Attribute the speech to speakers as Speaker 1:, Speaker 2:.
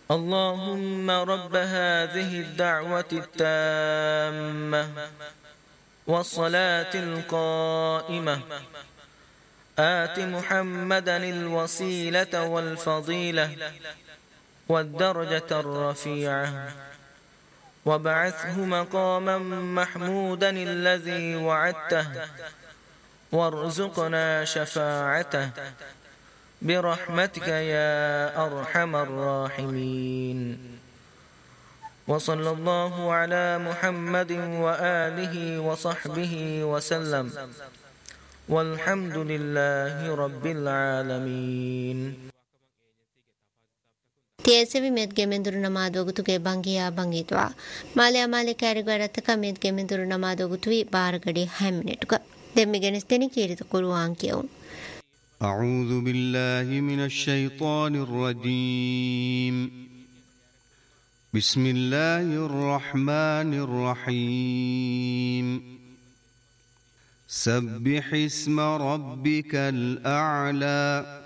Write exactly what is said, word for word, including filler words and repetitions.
Speaker 1: اللهم رب هذه الدعوة التامة والصلاة القائمة آت محمدا الوسيلة والفضيلة والدرجة الرفيعة وابعثه مقاما محمودا الذي وعدته وارزقنا شفاعته برحمتك يا أرحم الراحمين. وصلى الله على محمد وآله وصحبه وسلم والحمد لله رب العالمين.
Speaker 2: تيسبي ميت جمندر نماذو غتوكي بانغيا بانغيتوا ماليا مالي كاريغارتك ميت جمندر نماذو غتوي بارغدي حمنتك دمي جنستني كيرت قرآن كيون.
Speaker 3: أعوذ بالله من الشيطان الرجيم. بسم الله الرحمن الرحيم. سبح اسم ربك الأعلى